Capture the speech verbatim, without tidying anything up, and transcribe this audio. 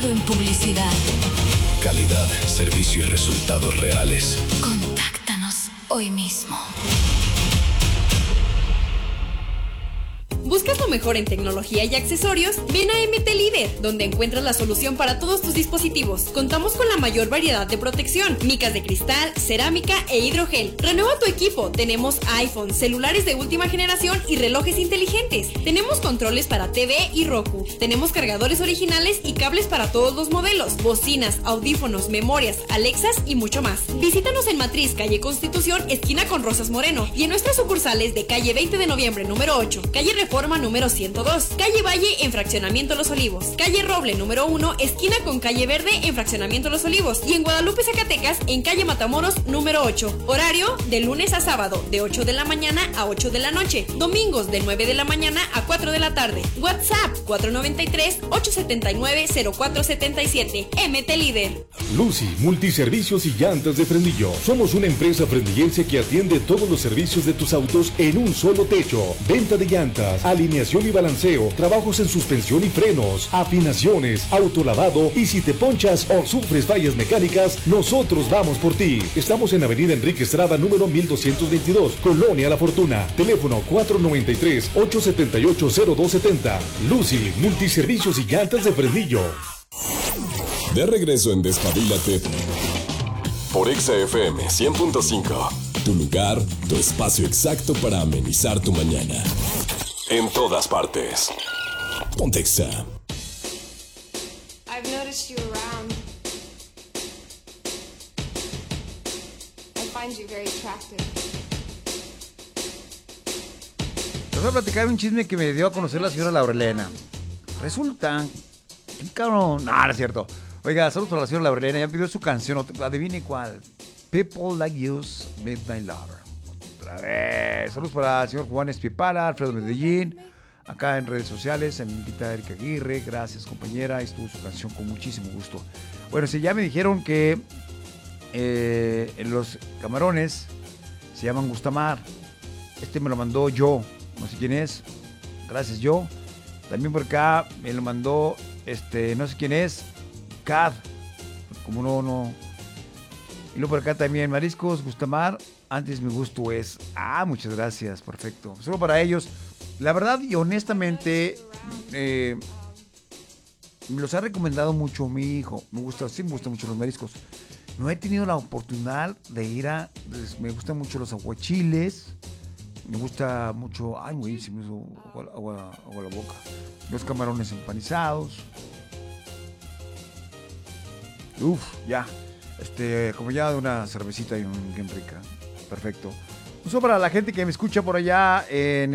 Basado en publicidad. Calidad, servicio y resultados reales. Contáctanos hoy mismo. ¿Buscas lo mejor en tecnología y accesorios? Ven a M T Líder, donde encuentras la solución para todos tus dispositivos. Contamos con la mayor variedad de protección, micas de cristal, cerámica e hidrogel. Renueva tu equipo. Tenemos iPhone, celulares de última generación y relojes inteligentes. Tenemos controles para T V y Roku. Tenemos cargadores originales y cables para todos los modelos, bocinas, audífonos, memorias, Alexas y mucho más. Visítanos en Matriz, calle Constitución, esquina con Rosas Moreno, y en nuestras sucursales de calle veinte de noviembre número ocho, calle Reforma número ciento dos, calle Valle en Fraccionamiento Los Olivos, calle Roble número uno, esquina con calle Verde en Fraccionamiento Los Olivos, y en Guadalupe, Zacatecas, en calle Matamoros número ocho. Horario de lunes a sábado de ocho de la mañana a ocho de la noche, domingos de nueve de la mañana a cuatro de la tarde. WhatsApp cuatro nueve tres, ocho siete nueve, cero cuatro siete siete. M T Líder. Lucy, multiservicios y llantas de Frenillo. Somos una empresa frenillense que atiende todos los servicios de tus autos en un solo techo. Venta de llantas, alineación y balanceo, trabajos en suspensión y frenos, afinaciones, autolavado, y si te ponchas o sufres fallas mecánicas, nosotros vamos por ti. Estamos en Avenida Enrique Estrada, número mil doscientos veintidós, Colonia La Fortuna. Teléfono cuatro nueve tres, ocho siete ocho, cero dos siete cero. Lucy, multiservicios y llantas de Frenillo. De regreso en Despabilate por Exa F M cien punto cinco. Tu lugar, tu espacio exacto para amenizar tu mañana. En todas partes. Ponte Exa. I've noticed you around. I find you very attractive. Les voy a platicar un chisme que me dio a conocer la señora Laurelena. Resulta... ¿Qué cabrón? No, no es cierto. Oiga, saludos para la señora Laurelena. Ya pidió su canción. Adivine cuál. People Like You's Midnight Lover. Otra vez. Saludos para el señor Juan Espipala, Alfredo Medellín. Acá en redes sociales, en invita Erika Aguirre. Gracias, compañera. Estuvo su canción con muchísimo gusto. Bueno, sí, ya me dijeron que eh, los camarones se llaman Gustamar. Este me lo mandó yo. No sé quién es. Gracias, yo. También por acá me lo mandó, este, no sé quién es. Cad. Como no, no. Y luego por acá también, Mariscos Gustamar. Antes mi gusto es. Ah, muchas gracias. Perfecto. Solo para ellos. La verdad y honestamente, eh, me los ha recomendado mucho mi hijo. Me gusta, sí me gustan mucho los mariscos. No he tenido la oportunidad de ir a... Me gustan mucho los aguachiles. Me gusta mucho... Ay, muy bien, se me hizo agua, agua, agua la boca. Los camarones empanizados. Uf, ya. Este, como ya de una cervecita y un bien rica. Perfecto. Eso para la gente que me escucha por allá en